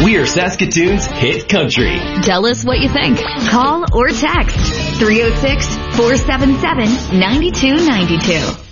We're Saskatoon's hit country. Tell us what you think. Call or text 306-477-9292.